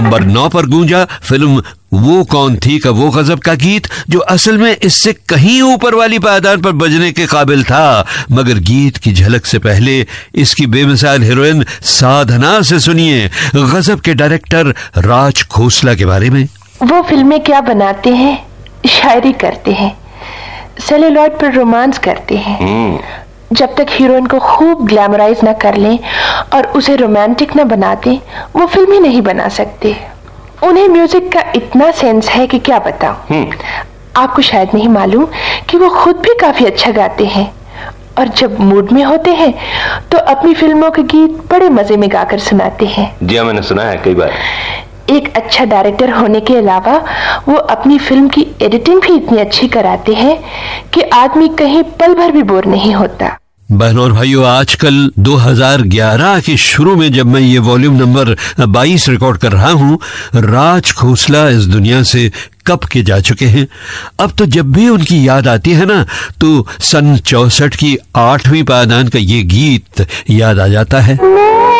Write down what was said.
Number 9 पर गूंजा film वो कौन थी का वो गजब का गीत, जो असल में इससे कहीं ऊपर वाली पायदान पर बजने के काबिल था। मगर गीत की झलक से पहले इसकी बेमिसाल हीरोइन साधना से सुनिए गजब के डायरेक्टर राज खोसला के बारे में। वो फिल्में क्या बनाते हैं, शायरी करते हैं, सेलुलॉइड पर रोमांस करते हैं। जब तक हीरोइन को खूब ग्लैमराइज ना कर लें और उसे रोमांटिक ना बना दें, वो फिल्म ही नहीं बना सकते। उन्हें म्यूजिक का इतना सेंस है कि क्या बताऊं। आपको शायद नहीं मालूम कि वो खुद भी काफी अच्छा गाते हैं और जब मूड में होते हैं तो अपनी फिल्मों के गीत बड़े मजे में गाकर सुनाते हैं। जी हाँ, मैंने सुना है कई बार। एक अच्छा डायरेक्टर होने के अलावा वो अपनी फिल्म की एडिटिंग भी इतनी अच्छी कराते हैं कि आदमी कहीं पल भर भी बोर नहीं होता। बहनों और भाइयों, आजकल 2011 के शुरू में जब मैं ये वॉल्यूम नंबर 22 रिकॉर्ड कर रहा हूँ, राज खोसला इस दुनिया से कब के जा चुके हैं। अब तो जब भी उनकी याद आती है ना, तो सन 64 की 8वीं पायदान का ये गीत याद आ जाता है।